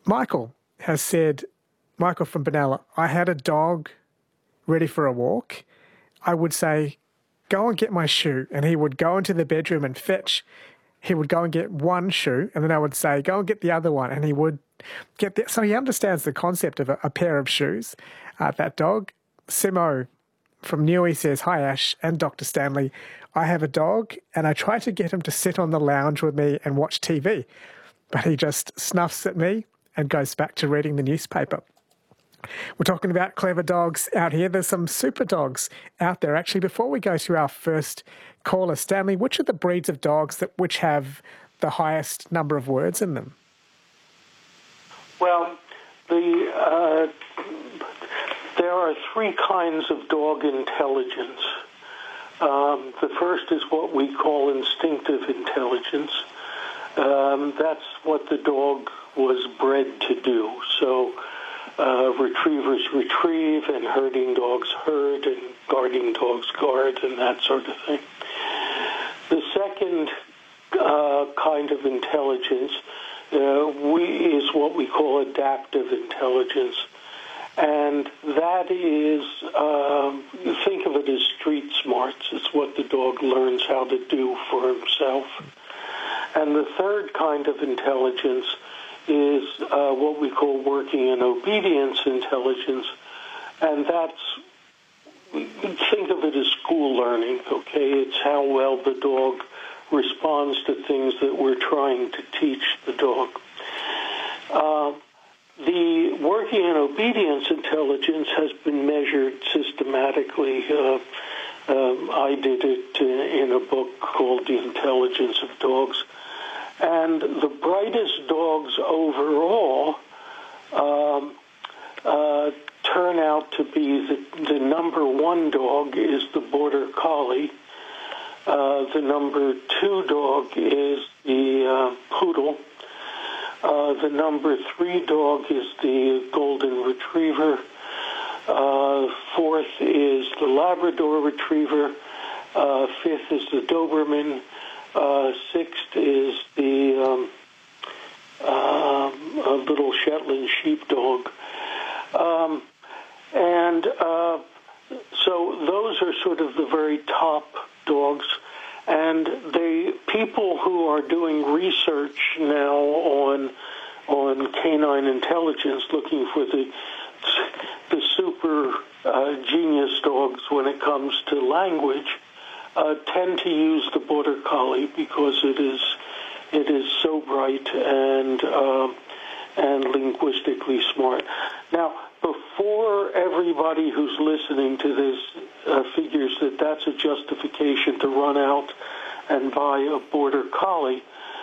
Michael has said, Michael from Benalla, I had a dog ready for a walk. I would say, go and get my shoe. And he would go into the bedroom and fetch. He would go and get one shoe. And then I would say, go and get the other one. And he would get the... So he understands the concept of a pair of shoes. That dog. Simo from Newey says, hi, Ash and Dr. Stanley. I have a dog and I try to get him to sit on the lounge with me and watch TV. But he just snuffs at me and goes back to reading the newspaper. We're talking about clever dogs out here. There's some super dogs out there. Actually, before we go to our first caller, Stanley, which are the breeds of dogs which have the highest number of words in them? Well, there are three kinds of dog intelligence. The first is what we call instinctive intelligence. That's what the dog was bred to do. So retrievers retrieve, and herding dogs herd, and guarding dogs guard, and that sort of thing. The second kind of intelligence is what we call adaptive intelligence. And that is, think of it as street smarts. It's what the dog learns how to do for himself. And the third kind of intelligence is what we call working and obedience intelligence. And think of it as school learning, okay? It's how well the dog responds to things that we're trying to teach the dog. The working and obedience intelligence has been measured systematically. I did it in a book called The Intelligence of Dogs. And the brightest dogs overall turn out to be the number one dog is the Border Collie. The number two dog is the Poodle. The number three dog is the Golden Retriever. Fourth is the Labrador Retriever. Fifth is the Doberman. Sixth is the little Shetland sheepdog. So those are sort of the very top dogs. And people who are doing research now on canine intelligence, looking for the super genius dogs when it comes to language, tend to use the Border Collie because it is so bright and linguistically smart. Now, before everybody who's listening to this figures that that's a justification to run out and buy a Border Collie,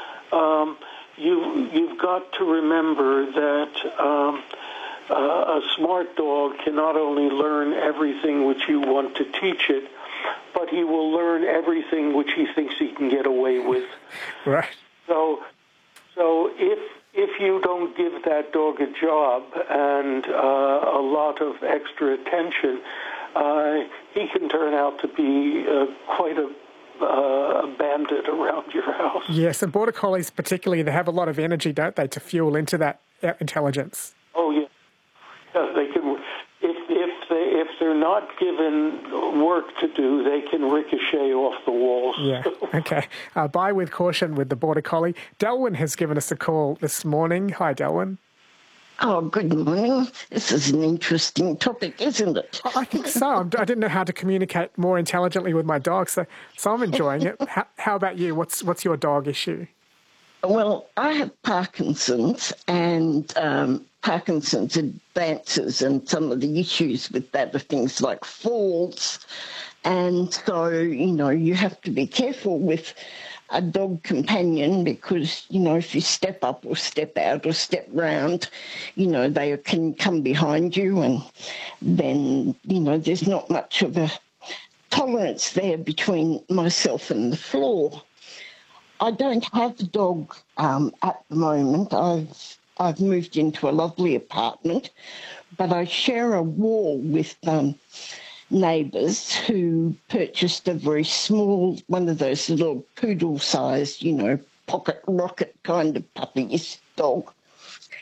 you've got to remember that a smart dog can not only learn everything which you want to teach it, but he will learn everything which he thinks he can get away with. Right. So if you don't give that dog a job and a lot of extra attention, he can turn out to be quite a bandit around your house. Yes, and Border Collies particularly, they have a lot of energy, don't they, to fuel into that intelligence? Oh, yeah. Yeah, they can. If they're not given work to do, they can ricochet off the walls. Yeah, okay. Buy with caution with the Border Collie. Delwyn has given us a call this morning. Hi, Delwyn. Oh, good morning. This is an interesting topic, isn't it? I think so. I didn't know how to communicate more intelligently with my dog, so I'm enjoying it. How about you? What's your dog issue? Well, I have Parkinson's, and Parkinson's advances, and some of the issues with that are things like falls. And so, you have to be careful with a dog companion because, if you step up or step out or step round, they can come behind you, and then, there's not much of a tolerance there between myself and the floor. I don't have a dog at the moment. I've moved into a lovely apartment, but I share a wall with neighbours who purchased a very small, one of those little poodle-sized, pocket rocket kind of puppies dog.